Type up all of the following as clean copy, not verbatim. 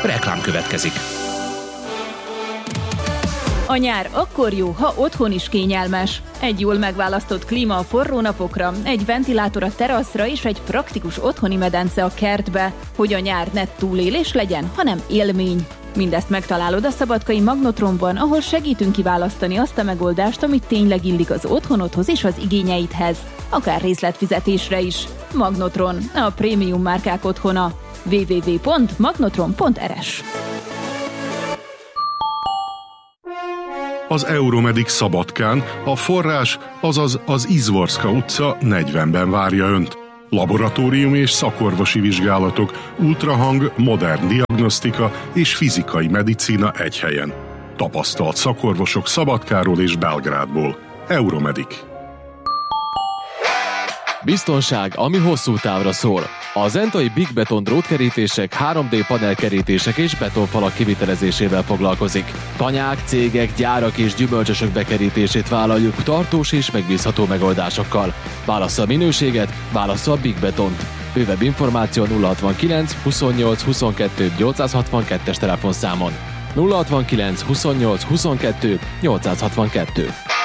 Reklám következik. A nyár akkor jó, ha otthon is kényelmes. Egy jól megválasztott klíma a forró napokra, egy ventilátor a teraszra és egy praktikus otthoni medence a kertbe, hogy a nyár ne túlélés legyen, hanem élmény. Mindezt megtalálod a szabadkai Magnotronban, ahol segítünk kiválasztani azt a megoldást, amit tényleg illik az otthonodhoz és az igényeidhez. Akár részletfizetésre is. Magnotron, a prémium márkák otthona. www.magnotron.rs. Az Euromedic Szabadkán a forrás, azaz az Izvorska utca 40-ben várja Önt. Laboratóriumi és szakorvosi vizsgálatok, ultrahang, modern diagnosztika és fizikai medicína egy helyen. Tapasztalt szakorvosok Szabadkáról és Belgrádból. Euromedic. Biztonság, ami hosszú távra szól. A zentai Big Beton drótkerítések, 3D panelkerítések és betonfalak kivitelezésével foglalkozik. Tanyák, cégek, gyárak és gyümölcsösök bekerítését vállaljuk tartós és megbízható megoldásokkal. Válassza a minőséget, válassza a Big Betont. Bővebb információ 069 28 22 862-es telefonszámon. 069 28 22 862.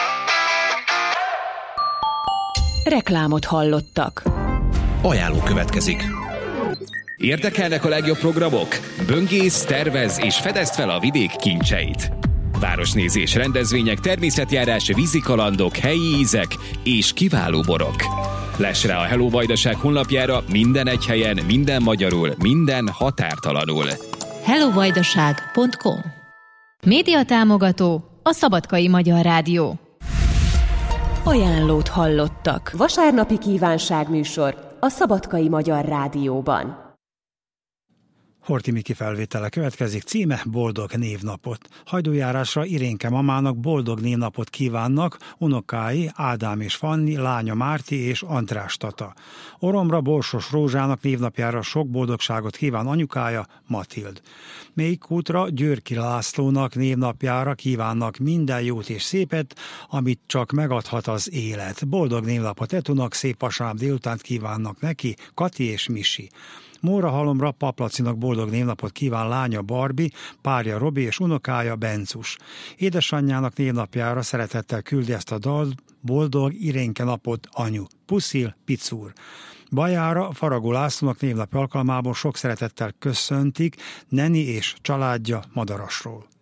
Reklámot hallottak. Ajánló következik. Érdekelnek a legjobb programok? Böngész, tervez és fedezd fel a vidék kincseit. Városnézés, rendezvények, természetjárás, vízikalandok, helyi ízek és kiváló borok. Less rá a Hello Vajdaság honlapjára minden egy helyen, minden magyarul, minden határtalanul. hellovajdaság.com. Média támogató a Szabadkai Magyar Rádió. Ajánlót hallottak. Vasárnapi kívánságműsor a Szabadkai Magyar Rádióban. Horthy Miki felvétele következik, címe Boldog névnapot. Hajdújárásra Irénke mamának boldog névnapot kívánnak unokái Ádám és Fanni, lánya Márti és András Tata. Oromra Borsos Rózsának névnapjára sok boldogságot kíván anyukája Matild. Méhykútra Györki Lászlónak névnapjára kívánnak minden jót és szépet, amit csak megadhat az élet. Boldog névnapot Etunak, szép vasárnap délutánt kívánnak neki Kati és Misi. Mórahalomra Paplacinak boldog névnapot kíván lánya Barbi, párja Robi és unokája Bencus. Édesanyjának névnapjára szeretettel küldi ezt a dal, boldog Irénke napot anyu. Puszil, Picúr. Bajára Faragó Lászlónak névnapja alkalmából sok szeretettel köszöntik Neni és családja Madarasról.